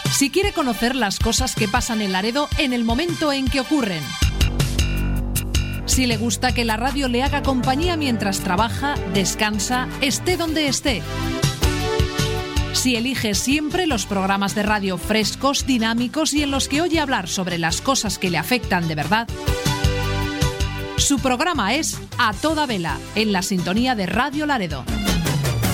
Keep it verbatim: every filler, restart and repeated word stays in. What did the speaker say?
Si quiere conocer las cosas que pasan en Laredo en el momento en que ocurren. Si le gusta que la radio le haga compañía mientras trabaja, descansa, esté donde esté. Si elige siempre los programas de radio frescos, dinámicos y en los que oye hablar sobre las cosas que le afectan de verdad. Su programa es A Toda Vela, en la sintonía de Radio Laredo.